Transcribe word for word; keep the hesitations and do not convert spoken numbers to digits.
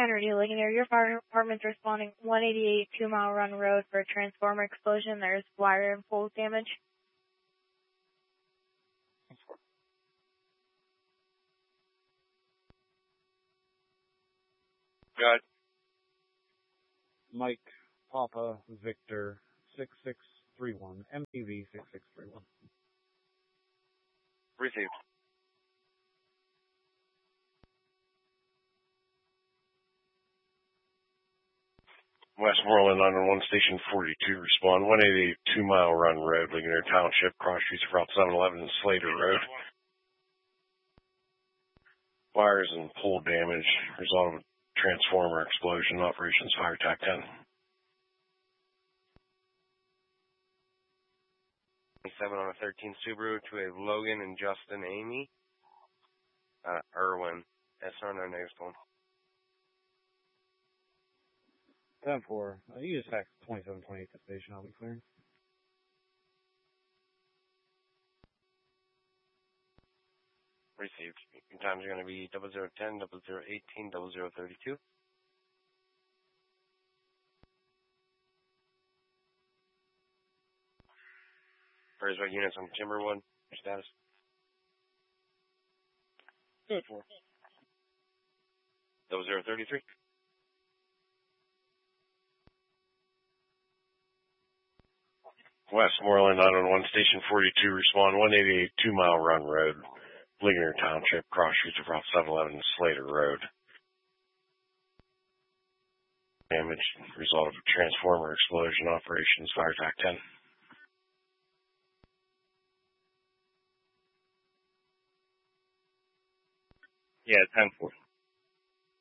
Henry Ligonier, your fire department's responding one eighty-eight Two Mile Run Road for a transformer explosion. There's wire and pole damage. Got Mike Papa Victor six six three one, M P V six six three one. Received. Westmoreland nine one one Station forty-two, respond one eighty-eight Two Mile Run Road, Ligonier Township, cross streets of Route seven eleven and Slater Road. Wires and pole damage, result of a transformer explosion, operations fire T A C ten. seven on a thirteen Subaru to a Logan and Justin Amy. Uh, Irwin. S R no next one. ten four. Uh, you just fax twenty-seven twenty-eight to station. I'll be clear. Received. Your times are going to be double zero ten, double zero eighteen, double zero thirty-two. Birdsville units on Timberwood. Your status? Good for. double zero thirty-three. Westmoreland nine one one Station forty-two, respond one eighty-eight Two Mile Run Road, Ligonier Township, cross streets of Route seven eleven and Slater Road. Damage, result of a transformer explosion, operations fire T A C ten. Yeah, ten four.